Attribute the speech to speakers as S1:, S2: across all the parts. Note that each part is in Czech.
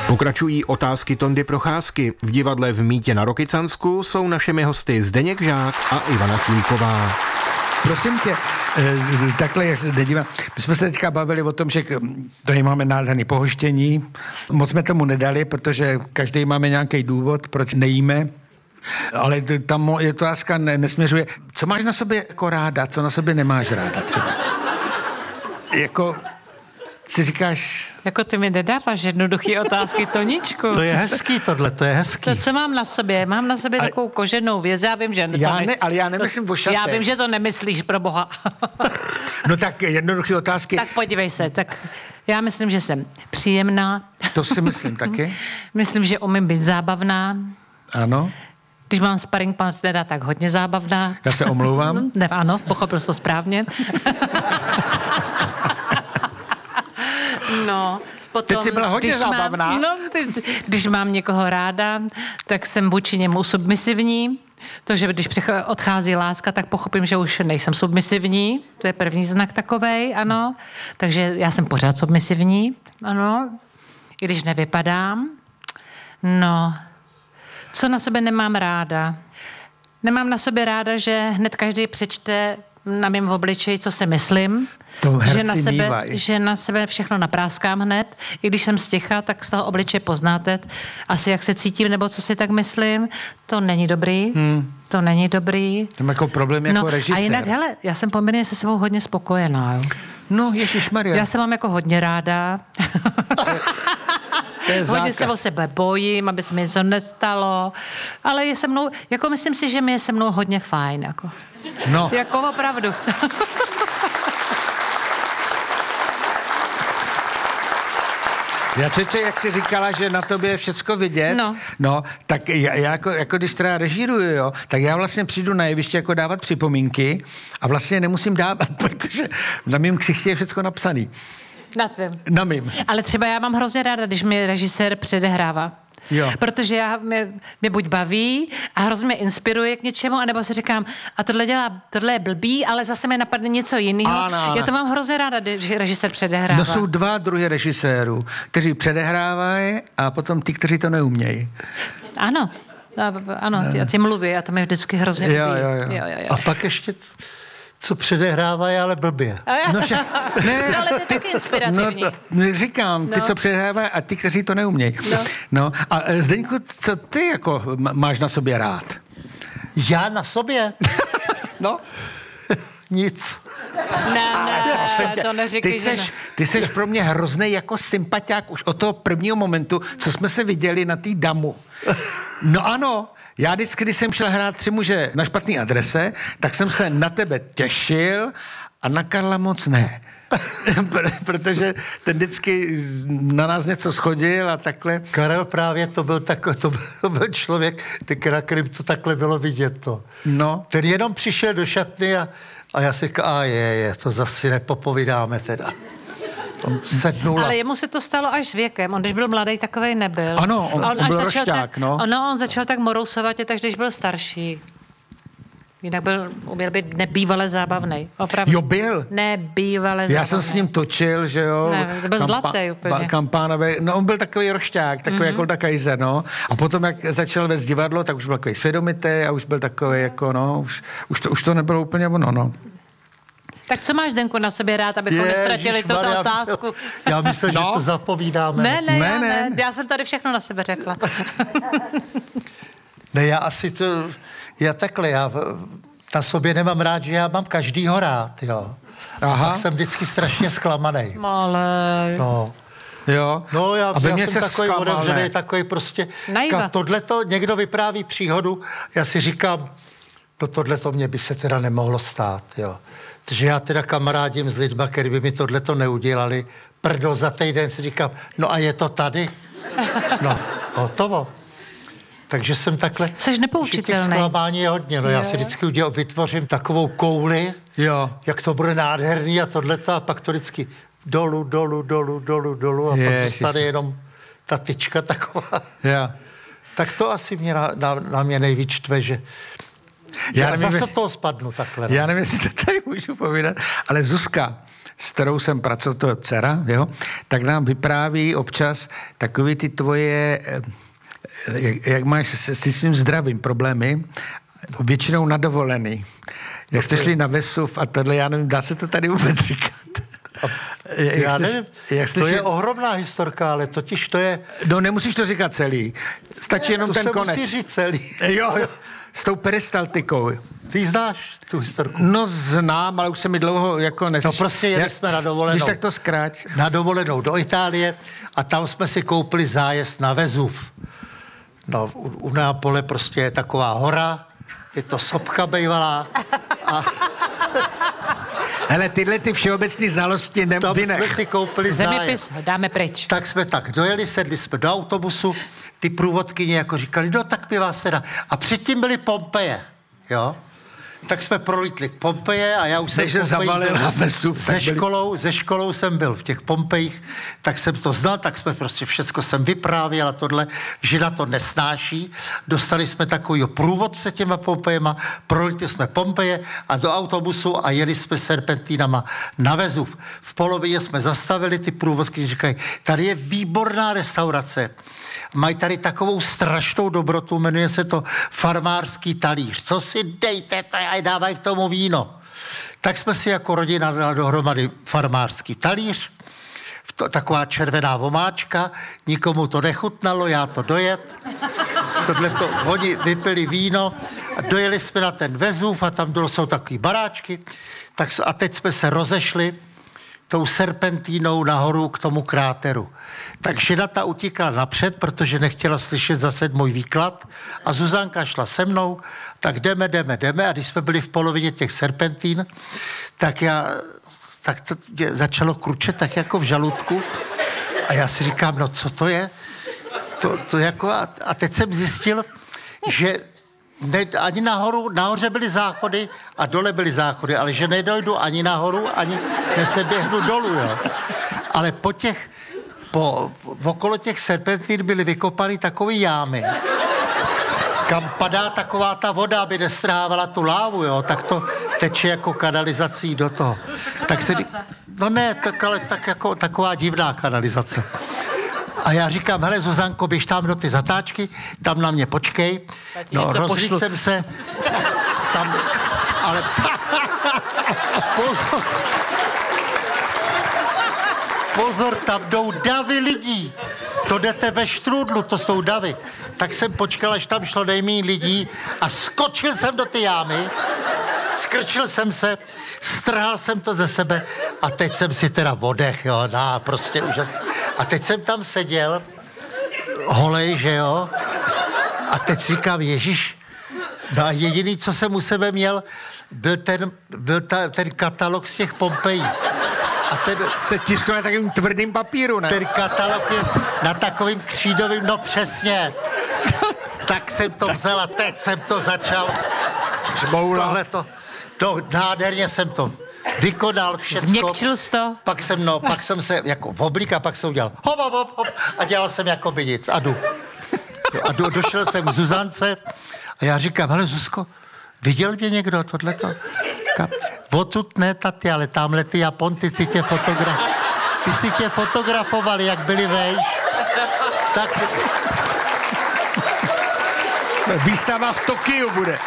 S1: Pokračují otázky Tondy Procházky. V divadle v Mítě na Rokycansku jsou našimi hosty Zdeněk Žák a Ivana Chýlková.
S2: Prosím tě, takhle, jak se nedívám, my jsme se teďka bavili o tom, že tady máme nádherné pohoštění. Moc jsme tomu nedali, protože každý máme nějaký důvod, proč nejíme. Ale tam je to otázka nesměřuje. Co máš na sobě jako ráda, co na sobě nemáš ráda třeba? Jako si říkáš...
S3: Jako ty mi nedáváš jednoduchý otázky, Toničku.
S4: To je hezký tohle, to je hezký.
S3: To, co mám na sobě? Mám na sobě takovou koženou věc, já vím, že...
S2: Ale já nemyslím o šatech.
S3: Já vím, že to nemyslíš, pro boha.
S2: No tak jednoduché otázky.
S3: Tak podívej se, tak já myslím, že jsem příjemná.
S2: To si myslím taky.
S3: Myslím, že umím být zábavná.
S2: Ano.
S3: Když mám sparring partnera, tak hodně zábavná.
S2: Já se omlouvám.
S3: Ne, ano, pochopil jsi to správně. No, potom,
S2: teď jsi byla hodně zábavná.
S3: Když mám někoho ráda, tak jsem vůči němu submisivní. To, že když odchází láska, tak pochopím, že už nejsem submisivní. To je první znak takovej, ano. Takže já jsem pořád submisivní, ano. I když nevypadám. No, co na sebe nemám ráda? Nemám na sobě ráda, že hned každý přečte na mém obličeji, co si myslím. Že na sebe všechno napráskám hned. I když jsem sticha, tak z toho obličeje poznáte asi, jak se cítím, nebo co si tak myslím. To není dobrý. To není dobrý.
S2: To má jako problém jako režisér.
S3: A jinak, hele, já jsem poměrně se sebou hodně spokojená. Jo.
S2: No, ježišmarja.
S3: Já se mám jako hodně ráda. Hodně se o sebe bojím, aby se mi něco nestalo. Ale je se mnou, jako myslím si, že mi je se mnou hodně fajn. Jako.
S2: No.
S3: Jako opravdu.
S2: Já čeče, jak jsi říkala, že na tobě je všecko vidět, no tak já jako když teda režíruju, jo, tak já vlastně přijdu na jeviště jako dávat připomínky a vlastně nemusím dávat, protože na mým ksichtě je všecko napsaný.
S3: Na tvém.
S2: Na mým.
S3: Ale třeba já mám hrozně ráda, když mě režisér předehrává.
S2: Jo.
S3: Protože mě buď baví a hrozně mě inspiruje k něčemu, anebo si říkám, a tohle je blbý, ale zase mi napadne něco jiného.
S2: Ano.
S3: Já to mám hrozně ráda, když režisér předehrává.
S2: No jsou dva druhy režisérů, kteří předehrávají a potom ty, kteří to neumějí.
S3: Ano. Ano, ty mluví a to mi vždycky hrozně líbí.
S2: Jo.
S4: A pak ještě co předehrávají, ale blbě.
S3: Ale to je taky inspirativní.
S2: No, říkám, ty, co předehrávají a ty, kteří to neumějí. No. A Zdeňku, co ty jako máš na sobě rád?
S4: Já na sobě?
S2: No.
S4: Nic.
S3: Ne, to neříkej,
S2: ty seš pro mě hrozný jako sympatiák už od toho prvního momentu, co jsme se viděli na té Damu. No ano. Já vždycky, když jsem šel hrát Tři muže na špatný adrese, tak jsem se na tebe těšil a na Karla moc ne. Protože ten vždycky na nás něco schodil a takhle.
S4: Karel právě to byl člověk, na kterým to takhle bylo vidět.
S2: No.
S4: Ten jenom přišel do šatny a já si říkal, to zase nepopovídáme teda. Sednula.
S3: Ale jemu se to stalo až s věkem. On, když byl mladý, takovej nebyl.
S2: Ano, on byl rošťák,
S3: on začal tak morousovat, takže když byl starší. Jinak uměl být nebývale zábavnej. Opravdu.
S2: Jo, byl.
S3: Nebývale zábavnej.
S2: Já jsem s ním točil, že jo.
S3: Ne, to byl zlatý úplně.
S2: Kampánové. No, on byl takový rošťák, takový jako Olda Kaiser, no. A potom, jak začal vést divadlo, tak už byl takový svědomitý a už byl takový jako, už to nebylo úplně ono, no.
S3: Tak co máš, Zdenku, na sobě rád, abychom nestratili tuto otázku?
S4: Já myslím, že to zapovídáme.
S3: Ne. Já jsem tady všechno na sebe řekla.
S4: Ne, já na sobě nemám rád, že já mám každýho rád, jo. Aha. A tak jsem vždycky strašně zklamanej.
S3: Malej.
S4: No.
S2: Jo.
S4: No, já jsem takový otevřený, takový prostě...
S3: Naiva.
S4: Tohleto, někdo vypráví příhodu, já si říkám, tohleto mě by se teda nemohlo stát, jo. Takže já teda kamarádím s lidma, který by mi tohleto neudělali. Prdo, za týden si říkám, no a je to tady? No, hotovo. Takže jsem takhle...
S3: Jseš nepoučitelný.
S4: Zklamání je hodně. No, já si vždycky vytvořím takovou kouli, jak to bude nádherný a tohleto a pak to vždycky dolů a pak tady jenom ta tyčka taková. Tak to asi mě na mě nejvíc štve, že já zase toho spadnu takhle.
S2: Já nevím, jestli to tady můžu povídat, ale Zuzka, s kterou jsem pracoval, to je dcera, jo, tak nám vypráví občas takový ty tvoje, jak máš s svým zdravím problémy, většinou na dovolený. Jak jste šli na Vesuv a tohle, já nevím, dá se to tady vůbec říkat?
S4: Já nevím, to je ohromná historka, ale totiž to je...
S2: No nemusíš to říkat celý, stačí jenom ten konec.
S4: To se musí říct celý.
S2: Jo, s tou peristaltikou.
S4: Ty znáš tu historku?
S2: No znám, ale už se mi dlouho jako
S4: No prostě jeli jsme na dovolenou.
S2: Když tak to zkráť.
S4: Na dovolenou do Itálie a tam jsme si koupili zájezd na Vezuv. No u Neapole prostě je taková hora, je to sopka bejvalá a...
S2: Hele, tyhle ty všeobecné znalosti
S4: tam
S2: vynech.
S4: jsme si koupili zájezd.
S3: Zemepis dáme pryč.
S4: Tak jsme tak dojeli, sedli jsme do autobusu, ty průvodkyně jako říkali, no tak my vás teda... A předtím byly Pompeje, jo? Tak jsme prolítli k Pompeje a já už jsem ze školou jsem byl v těch Pompejích, tak jsem to znal, tak jsme prostě všecko jsem vyprávěl a tohle, že na to nesnáší. Dostali jsme takovýho průvodce těma Pompejema, prolítli jsme Pompeje a do autobusu a jeli jsme serpentínama na Vezuv. V polovině jsme zastavili, ty průvodky říkají, tady je výborná restaurace. Mají tady takovou strašnou dobrotu, jmenuje se to Farmářský talíř. Co si dejte, to a dávají k tomu víno. Tak jsme si jako rodina dali dohromady Farmářský talíř, taková červená vomáčka, nikomu to nechutnalo, já to dojet. Tohleto, oni vypili víno a dojeli jsme na ten Vezuv a tam jsou takový baráčky. Tak, a teď jsme se rozešli tou serpentínou nahoru k tomu kráteru. Takže Nata utíkala napřed, protože nechtěla slyšet zase můj výklad a Zuzanka šla se mnou, tak jdeme a když jsme byli v polovině těch serpentín, tak to začalo kručet tak jako v žaludku a já si říkám, no co to je? To jako, a teď jsem zjistil, že ani nahoře byly záchody a dole byly záchody, ale že nedojdu ani nahoru, ani neseběhnu dolů, jo. Ale okolo těch serpentín byly vykopány takový jámy, kam padá taková ta voda, aby nestrhávala tu lávu, jo, tak to teče jako kanalizací do toho. Tak se, no ne, ale tak jako taková divná kanalizace. A já říkám, hele Zuzanko, běž tam do ty zatáčky, tam na mě počkej. No, rozlít jsem se, tam, ale pozor, tam jdou davy lidí. To jdete ve štrůdlu, to jsou davy. Tak jsem počkal, až tam šlo nejméně lidí a skočil jsem do ty jámy, skrčil jsem se, strhal jsem to ze sebe a teď jsem si teda odech, jo, prostě úžasný. A teď jsem tam seděl, holej, že jo, a teď si říkám, Ježíš, no a jediný, co jsem u sebe měl, byl ten katalog z těch Pompejí. A ten
S2: se tiskl na takovým tvrdým papíru, ne?
S4: Ten katalog je na takovým křídovým, no přesně. Tak jsem to vzal a teď jsem to začal. Tohleto, nádherně jsem to vykonal všecko.
S3: Změkčil jsi to?
S4: Pak jsem se jako v oblík a pak jsem udělal hop a dělal jsem jako by nic a jdu. A došel jsem k Zuzance a já říkám, hele Zuzko, viděl mě někdo tohleto? Odtud ne, tati, ale tamhle ty Japonci si tě fotografovali, jak byli vejš. Tak...
S2: Výstava v Tokiu bude.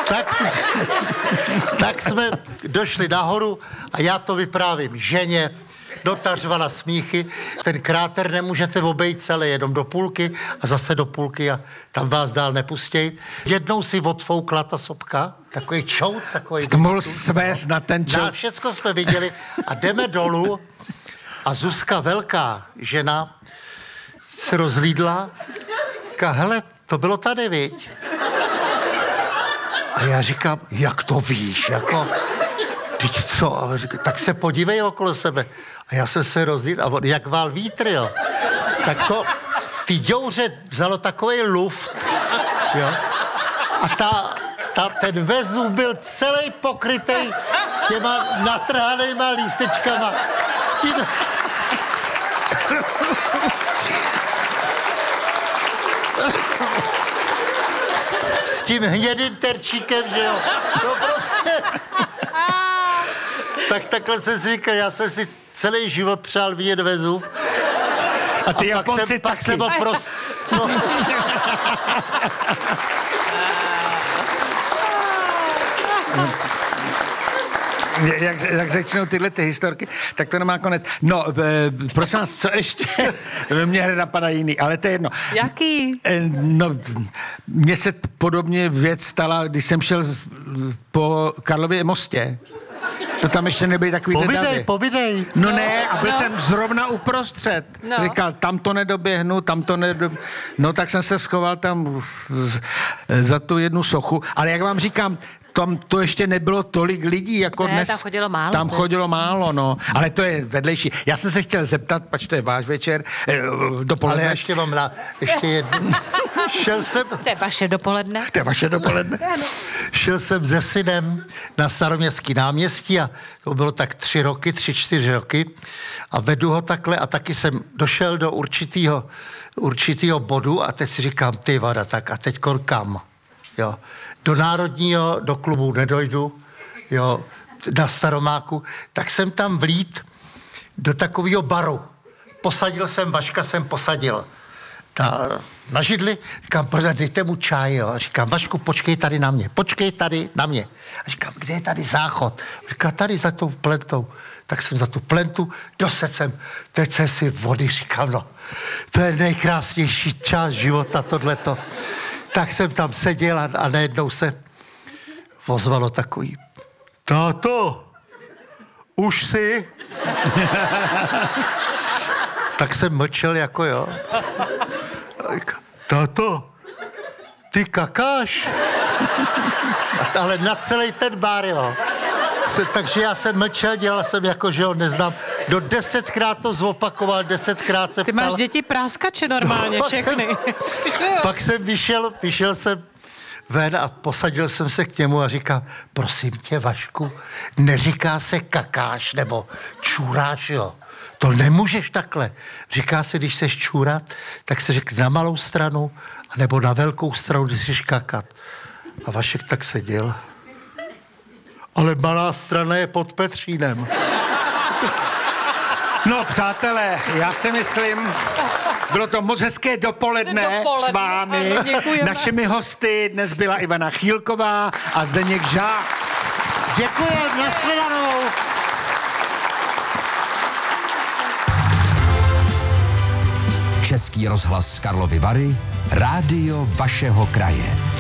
S4: Tak jsme došli nahoru a já to vyprávím ženě, dotařvala smíchy. Ten kráter nemůžete obejít celý, jenom do půlky a zase do půlky a tam vás dál nepustěj. Jednou si odfoukla ta sopka, takový čout, takový...
S2: To mohl svést na ten čout.
S4: Na všecko jsme viděli a jdeme dolů a Zuzka, velká žena, se rozlídla, říká, hele, to bylo tady, viď? A já říkám, jak to víš, jako, teď co? A říká, tak se podívej okolo sebe. A já jsem se rozlídl a on, jak vál vítr, jo. Tak to, ty děuře vzalo takovej luft, jo. A ten Vezuv byl celý pokrytej těma natrhanýma lístečkama. S tím hnědým terčíkem, že jo. To prostě... Tak takhle jsem si říkal, já jsem si celý život přál vidět Vezuv.
S2: A ty Japonci
S4: pak jsem ho no.
S2: Jak začnou tyhle ty historky, tak to nemá konec. No, prosím vás, co ještě? Mě hned napadá jiný, ale to je jedno.
S3: Jaký?
S2: No, mně se podobně věc stala, když jsem šel po Karlově mostě. To tam ještě nebyly takový davy.
S4: Povidej.
S2: No ne, a byl jsem zrovna uprostřed.
S3: No.
S2: Říkal, tam to nedoběhnu. No tak jsem se schoval tam za tu jednu sochu. Ale jak vám říkám, tam to ještě nebylo tolik lidí, jako
S3: ne,
S2: dnes.
S3: tam chodilo málo.
S2: Tam chodilo málo, no. Ale to je vedlejší. Já jsem se chtěl zeptat, pač to je váš večer, dopoledne.
S4: Ale ještě mám ještě jednu. Šel jsem...
S3: To je vaše dopoledne.
S2: To je vaše dopoledne.
S4: Šel jsem se synem na Staroměstský náměstí a to bylo tak 3-4 roky a vedu ho takhle a taky jsem došel do určitýho bodu a teď si říkám, ty vada, tak a teď kam? Jo. Do Národního, do klubu nedojdu, jo, na Staromáku, tak jsem tam vlít do takového baru. Vaška jsem posadil na židli, říkám, dejte mu čaj, jo. A říkám, Vašku, počkej tady na mě. A říkám, kde je tady záchod? Říká, tady za tou plentou. Tak jsem za tu plentu, dosedl jsem, teď jsem si vody, říkám, no, to je nejkrásnější část života, tohleto. Tak jsem tam seděl a najednou se ozvalo takový, táto, už jsi? Tak jsem mlčel jako jo. Táto, ty kakáš? Ale na celý ten bar, jo. Takže já jsem mlčel, dělal jsem jako, že ho neznám. Do 10krát to zopakoval, 10krát se ptal.
S3: Ty máš děti práskače normálně, všechny.
S4: Pak jsem vyšel jsem ven a posadil jsem se k němu a říkám, prosím tě, Vašku, neříká se kakáš nebo čůráš, jo. To nemůžeš takhle. Říká se, když seš čůrat, tak se řekne na malou stranu, nebo na velkou stranu, když seš kakat. A Vašek tak seděl. Ale malá strana je pod Petřínem.
S2: No, přátelé, já si myslím, bylo to moc hezké dopoledne s vámi.
S3: Děkujeme.
S2: Našimi hosty dnes byla Ivana Chýlková a Zdeněk Žák.
S4: Děkujem, nashledanou.
S5: Český rozhlas Karlovy Vary, rádio vašeho kraje.